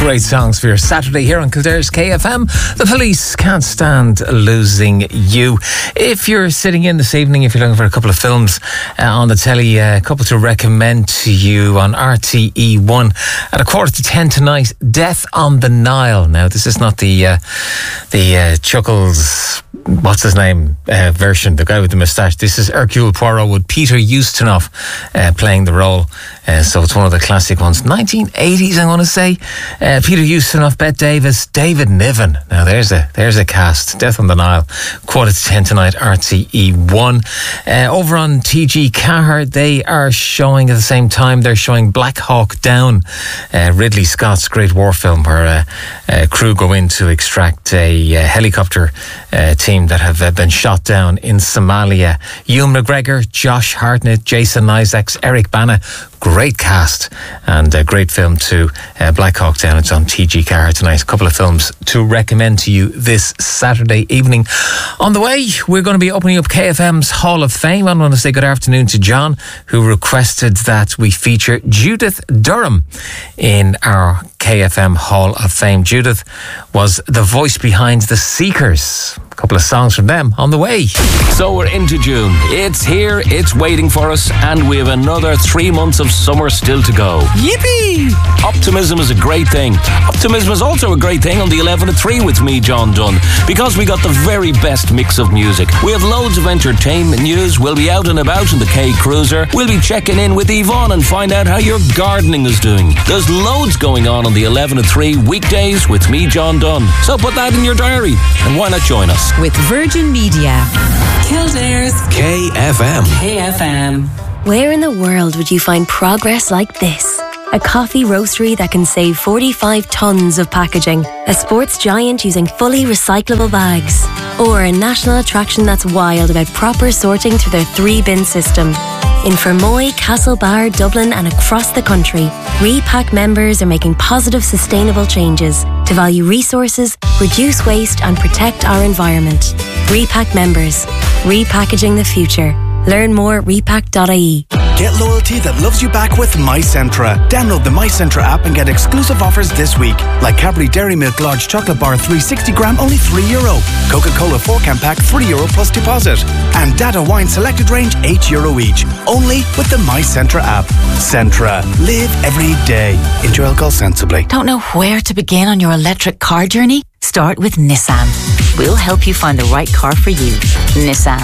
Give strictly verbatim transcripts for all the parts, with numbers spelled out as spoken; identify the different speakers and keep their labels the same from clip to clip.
Speaker 1: great songs for your Saturday here on Kildare's K F M. The Police, Can't Stand Losing You. If you're sitting in this evening, if you're looking for a couple of films uh, on the telly, uh, a couple to recommend to you on R T E one at a quarter to ten tonight, Death on the Nile. Now, this is not the uh, the uh, Chuckles, what's his name, uh, version, the guy with the moustache. This is Hercule Poirot with Peter Ustinov uh, playing the role. Uh, so it's one of the classic ones. nineteen eighties, I want to say. Uh, Peter Ustinov, Bette Davis, David Niven. Now there's a there's a cast. Death on the Nile, quarter to ten tonight, R T E one. Uh, over on T G Cahir, they are showing at the same time. They're showing Black Hawk Down, uh, Ridley Scott's great war film, where uh, uh, crew go in to extract a uh, helicopter uh, team that have uh, been shot down in Somalia. Ewan McGregor, Josh Hartnett, Jason Isaacs, Eric Bana. Great cast and a great film too. Uh, Black Hawk Down. It's on T G Cahir tonight. A couple of films to recommend to you this Saturday evening. On the way, we're going to be opening up K F M's Hall of Fame. I want to say good afternoon to John, who requested that we feature Judith Durham in our K F M Hall of Fame. Judith was the voice behind The Seekers. A couple of songs from them on the way.
Speaker 2: So we're into June. It's here, it's waiting for us, and we have another three months of summer still to go. Yippee! Optimism is a great thing. Optimism is also a great thing on the eleven to three with me, John Dunn, because we got the very best mix of music. We have loads of entertainment news. We'll be out and about in the K Cruiser. We'll be checking in with Yvonne and find out how your gardening is doing. There's loads going on on the eleven to three weekdays with me, John Dunn. So put that in your diary, and why not join us?
Speaker 3: With Virgin Media. Kildare's
Speaker 2: K F M.
Speaker 3: K F M.
Speaker 4: Where in the world would you find progress like this? A coffee roastery that can save forty-five tonnes of packaging, a sports giant using fully recyclable bags, or a national attraction that's wild about proper sorting through their three-bin system. In Fermoy, Castlebar, Dublin and across the country, Repack members are making positive, sustainable changes to value resources, reduce waste and protect our environment. Repack members, repackaging the future. Learn more at repack dot I E.
Speaker 5: Get loyalty that loves you back with MyCentra. Download the MyCentra app and get exclusive offers this week. Like Cadbury Dairy Milk Large Chocolate Bar three hundred sixty gram, only three euro. Coca-Cola four can pack, three euro plus deposit. And Dada Wine Selected Range, eight euro each. Only with the MyCentra app. Centra. Live every day. Enjoy alcohol sensibly.
Speaker 6: Don't know where to begin on your electric car journey? Start with Nissan. We'll help you find the right car for you. Nissan.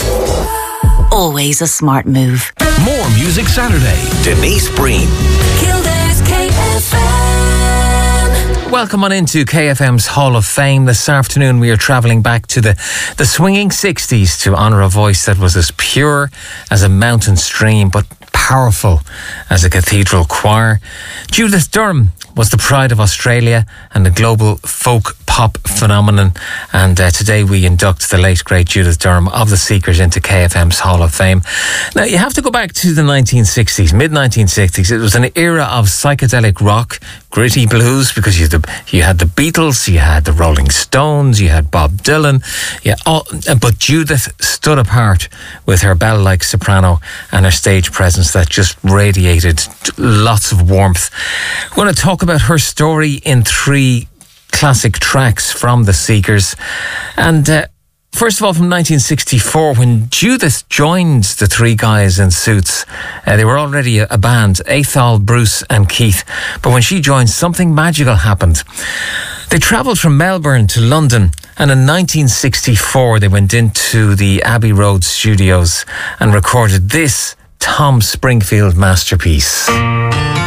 Speaker 6: Always a smart move.
Speaker 2: More Music Saturday. Denise Breen.
Speaker 3: Kildare's K F M.
Speaker 1: Welcome on into K F M's Hall of Fame. This afternoon we are travelling back to the, the swinging sixties to honour a voice that was as pure as a mountain stream but powerful as a cathedral choir. Judith Durham was the pride of Australia and a global folk pop phenomenon, and uh, today we induct the late great Judith Durham of The Seekers into K F M's Hall of Fame. Now you have to go back to the nineteen sixties, mid nineteen sixties. It was an era of psychedelic rock, gritty blues, because you had the, you had the Beatles, you had the Rolling Stones, you had Bob Dylan, yeah, all, but Judith stood apart with her bell-like soprano and her stage presence that just radiated lots of warmth. We're going to talk about her story in three classic tracks from The Seekers. And uh, first of all, from nineteen sixty-four, when Judith joined the three guys in suits, uh, they were already a, a band, Athol, Bruce and Keith. But when she joined, something magical happened. They travelled from Melbourne to London, and in nineteen sixty-four they went into the Abbey Road studios and recorded this Tom Springfield masterpiece.